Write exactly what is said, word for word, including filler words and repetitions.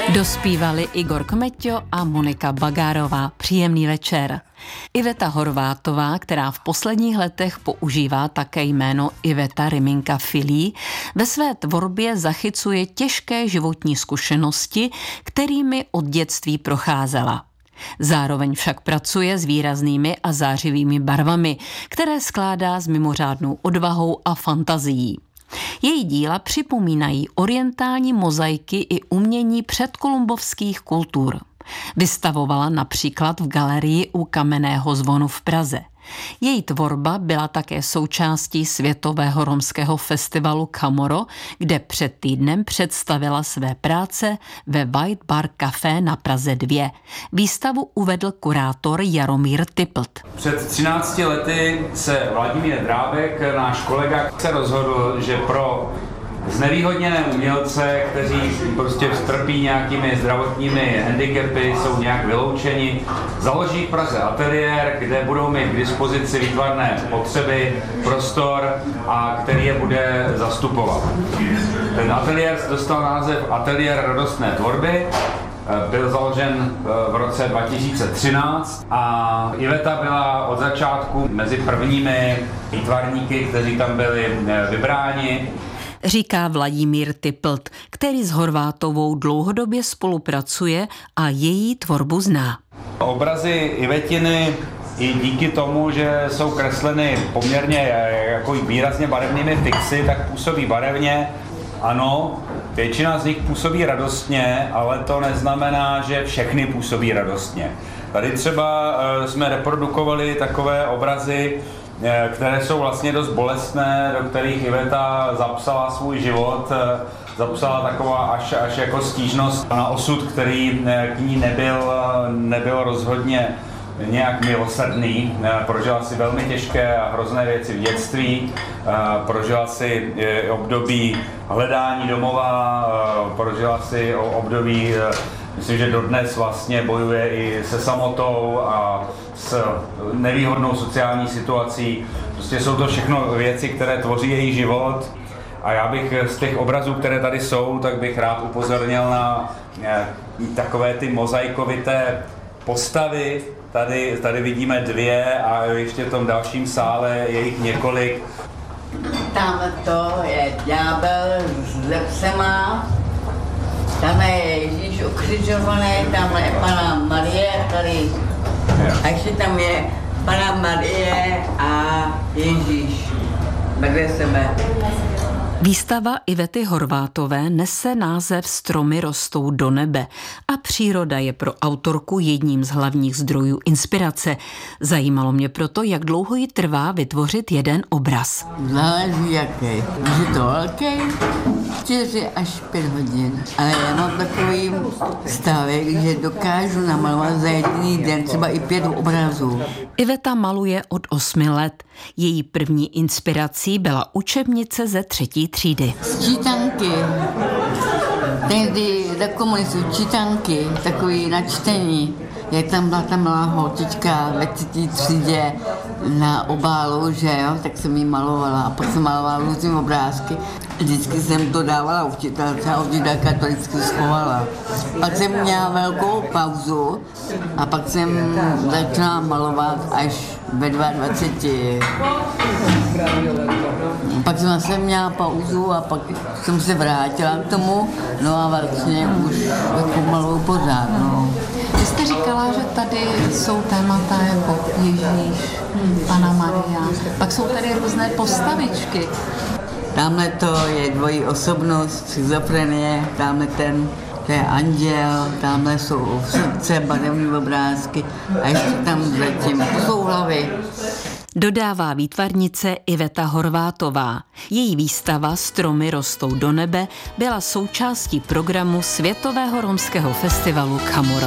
Dospívali Igor Kmeťo a Monika Bagárová. Příjemný večer. Iveta Horvátová, která v posledních letech používá také jméno Iveta Riminka Filí, ve své tvorbě zachycuje těžké životní zkušenosti, kterými od dětství procházela. Zároveň však pracuje s výraznými a zářivými barvami, které skládá s mimořádnou odvahou a fantazií. Její díla připomínají orientální mozaiky i umění předkolumbovských kultur. Vystavovala například v galerii u Kamenného zvonu v Praze. Její tvorba byla také součástí Světového romského festivalu Chamorro, kde před týdnem představila své práce ve White Bar Café na Praze dva. Výstavu uvedl kurátor Jaromír Typlt. Před třinácti lety se Vladimír Drábek, náš kolega, se rozhodl, že pro znevýhodněné umělce, kteří prostě trpí nějakými zdravotními handicapy, jsou nějak vyloučeni, založí v Praze ateliér, kde budou mít k dispozici výtvarné potřeby, prostor a který je bude zastupovat. Ten ateliér dostal název Ateliér radostné tvorby, byl založen v roce dva tisíce třináct a Iveta byla od začátku mezi prvními výtvarníky, kteří tam byli vybráni. Říká Vladimír Typlt, který s Horvátovou dlouhodobě spolupracuje a její tvorbu zná. Obrazy Ivetiny i díky tomu, že jsou kresleny poměrně jako výrazně barevnými fixy, tak působí barevně. Ano, většina z nich působí radostně, ale to neznamená, že všechny působí radostně. Tady třeba jsme reprodukovali takové obrazy, které jsou vlastně dost bolestné, do kterých Iveta zapsala svůj život, zapsala taková až, až jako stížnost na osud, který k ní nebyl, nebyl rozhodně nějak milosrdný. Prožila si velmi těžké a hrozné věci v dětství, prožila si období hledání domova, prožila si období, myslím, že dodnes vlastně bojuje i se samotou a s nevýhodnou sociální situací. Prostě jsou to všechno věci, které tvoří její život. A já bych z těch obrazů, které tady jsou, tak bych rád upozornil na takové ty mozaikovité postavy. Tady, tady vidíme dvě a ještě v tom dalším sále je jich několik. Tam to je ďábel s lepsema, tam je Ježíš ukřižovaný, tam je Panna Marie, tady a ještě tam je Panna Marie a Ježíš vedle sebe. Výstava Ivety Horvátové nese název Stromy rostou do nebe a příroda je pro autorku jedním z hlavních zdrojů inspirace. Zajímalo mě proto, jak dlouho jí trvá vytvořit jeden obraz. Záleží jaký. Je to velký, čtyři až pět hodin. Ale já mám takový stavek, že dokážu namalovat za jediný den třeba i pět obrazů. Iveta maluje od osmi let. Její první inspirací byla učebnice ze třetí třídy. Čítanky. Tehdy za komunistů čítanky, takový na čtení. Jak tam byla ta malá holčička ve třetí třídě na obálu, že jo, tak jsem jí malovala a pak jsem malovala různý obrázky. Vždycky jsem to dávala učitelce a učitelka to vždycky schovala. Pak jsem měla velkou pauzu a pak jsem začala malovat až ve dvaceti dvou. Pak jsem zase měla pauzu a pak jsem se vrátila k tomu, no a vlastně už jako maluju pořád, no. Vy jste říkala, že tady jsou témata jako Ježíš, Panna Maria, pak jsou tady různé postavičky. Tamhle to je dvojí osobnost, schizofrenie, tamhle ten, to je anděl, tamhle jsou srdce, barevné obrázky a ještě tam zatím, to jsou hlavy. Dodává výtvarnice Iveta Horvátová. Její výstava Stromy rostou do nebe byla součástí programu Světového romského festivalu Chamorro.